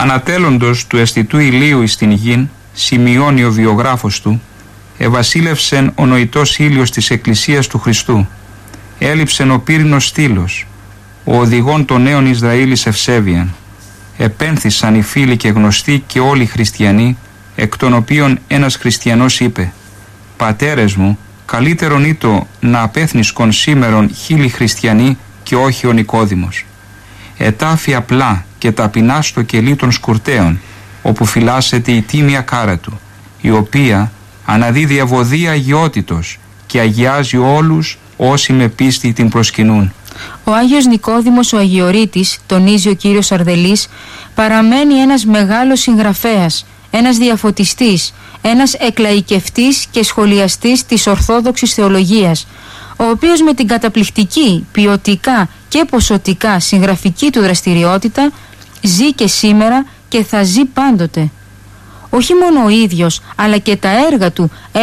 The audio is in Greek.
Ανατέλλοντος του αισθητού ηλίου εις την γην, σημειώνει ο βιογράφος του, ευασίλευσεν ο νοητός ήλιος της Εκκλησίας του Χριστού, έλειψεν ο πύρινος στήλος, ο οδηγών των νέων Ισραήλης ευσέβιαν. Επένθησαν οι φίλοι και γνωστοί και όλοι οι χριστιανοί, εκ των οποίων ένας χριστιανός είπε: «Πατέρες μου, καλύτερον ήτο να απέθνισκον σήμερον 1000 χριστιανοί και όχι ο Νικόδημος». Ετάφη απλά και ταπεινά στο κελί των σκουρτέων, όπου φυλάσσεται η τίμια κάρα του, η οποία αναδίδει ευωδία αγιότητος και αγιάζει όλους όσοι με πίστη την προσκυνούν. Ο Άγιος Νικόδημος ο Αγιορείτης, τονίζει ο κύριος Αρδελής, παραμένει ένας μεγάλος συγγραφέας, ένας διαφωτιστής, ένας εκλαϊκευτής και σχολιαστής της Ορθόδοξης Θεολογίας, ο οποίος με την καταπληκτική, ποιοτικά και ποσοτικά συγγραφική του δραστηριότητα ζει και σήμερα και θα ζει πάντοτε. Όχι μόνο ο ίδιος, αλλά και τα έργα του